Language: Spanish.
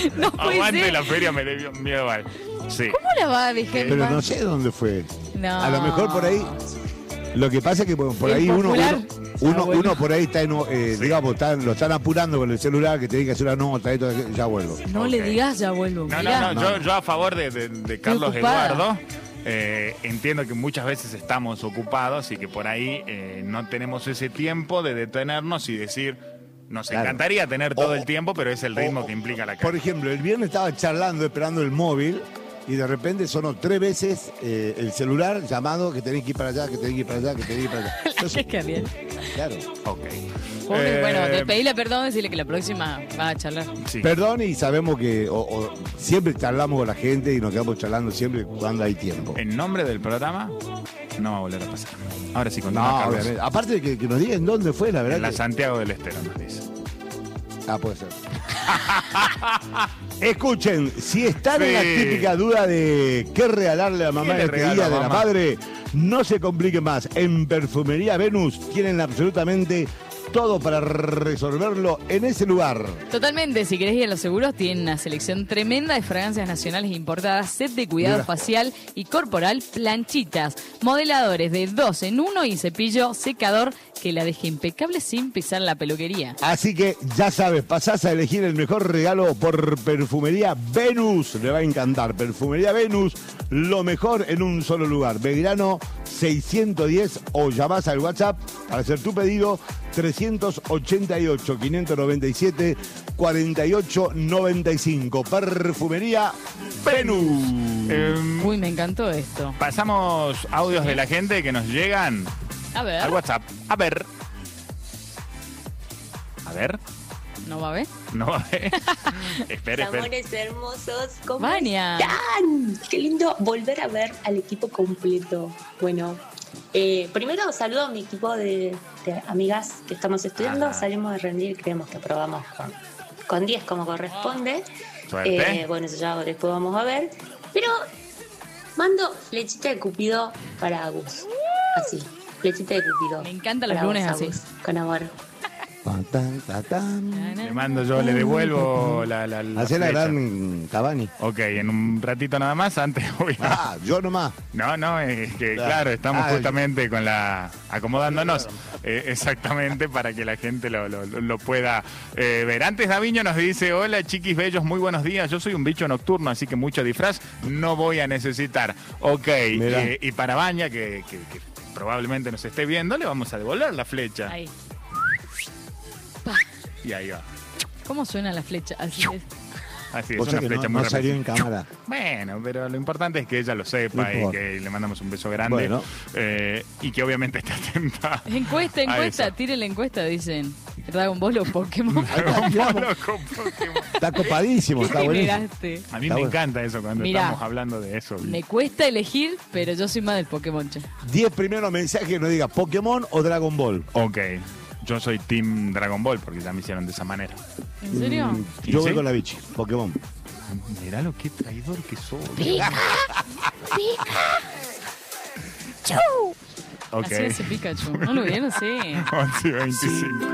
No puede Aguante ser. la feria, me dio miedo. Vale. Sí. ¿Cómo la va a dejar? Pero no sé dónde fue. No. A lo mejor por ahí. Lo que pasa es que por El ahí popular. uno por ahí está, digamos, lo están apurando con el celular, que tiene que hacer una nota, esto, ya vuelvo. No le digas, ya vuelvo. No, Mirá. no, yo a favor de Carlos ocupada. Eduardo. Entiendo que muchas veces estamos ocupados y que por ahí no tenemos ese tiempo de detenernos y decir, nos Claro. encantaría tener todo el tiempo, pero es el ritmo que implica la Por carrera. ejemplo, el viernes estaba charlando, esperando el móvil, y de repente sonó 3 veces el celular llamado que tenés que ir para allá, que tenés que ir para allá, que tenés que ir para allá. Entonces, Qué bien. claro. Ok. Bueno, pedirle perdón, decirle que la próxima va a charlar. Sí. Perdón, y sabemos que siempre charlamos con la gente y nos quedamos charlando siempre cuando hay tiempo. En nombre del programa, no va a volver a pasar. Ahora sí, continúa No, Carlos. obviamente. Aparte de que nos digan dónde fue, la verdad. En la que- Santiago del Estero nos dice. puede ser. Escuchen, si están Sí. en la típica duda de qué regalarle a la mamá ¿Qué le en este regalo día a de la mamá? madre, no se compliquen más. En Perfumería Venus tienen absolutamente todo para resolverlo en ese lugar. Totalmente, si querés ir a los seguros, tienen una selección tremenda de fragancias nacionales importadas, set de cuidado Mira. facial y corporal, planchitas, modeladores de 2 en 1 y cepillo secador que la deje impecable sin pisar la peluquería. Así que ya sabes, pasás a elegir el mejor regalo por Perfumería Venus. Le va a encantar. Perfumería Venus, lo mejor en un solo lugar. Belgrano 610 o llamás al WhatsApp para hacer tu pedido 388-597-4895. Perfumería Venus. Uy, me encantó esto. Pasamos audios de la gente que nos llegan A ver, al WhatsApp. A ver. A ver. ¿no va a ver? No, espera. Amores hermosos, ¿cómo Vania. están? Qué lindo volver a ver al equipo completo. Bueno, primero saludo a mi equipo de amigas que estamos estudiando. Ajá. Salimos de rendir, creemos que aprobamos con 10 como corresponde. Suerte. Bueno, eso ya después vamos a ver. Pero mando flechita de Cupido para Agus. Así, flechita de Cupido. Me encantan los para lunes vos, así. Agus, con amor. Tan, tan, tan, tan. Le mando yo, le devuelvo la Hacé la flecha. gran Cavani. Ok, en un ratito nada más, antes voy a... Yo nomás. No, es que Claro. claro, estamos Ah, justamente con acomodándonos exactamente para que la gente lo pueda ver. Antes Daviño nos dice, hola chiquis bellos, muy buenos días, yo soy un bicho nocturno, así que mucho disfraz no voy a necesitar. Ok, Mirá. y para Baña, que probablemente nos esté viendo, le vamos a devolver la flecha. Ahí. Y ahí va. ¿Cómo suena la flecha? Así es. Así es, O sea una que flecha no muy salió rápida. en cámara. Bueno, pero lo importante es que ella lo sepa No y importa. que le mandamos un beso grande. Bueno. Y que obviamente esté atenta. Encuesta, a eso. tiren la encuesta, dicen. ¿Dragon Ball o Pokémon? Loco, Pokémon. Está copadísimo, ¿Qué está buenísimo. generaste? A mí Está me bueno. encanta eso cuando Mirá. estamos hablando de eso. Me cuesta elegir, pero yo soy más del Pokémon, che. 10 primeros mensajes que nos diga Pokémon o Dragon Ball. Ok, yo soy Team Dragon Ball porque ya me hicieron de esa manera. ¿En serio? ¿Y Yo sí? voy con la bichi, Pokémon. Mirá lo que traidor que sos. Ok. Así hace Pikachu. ¿No lo vieron? Sí. 11:25.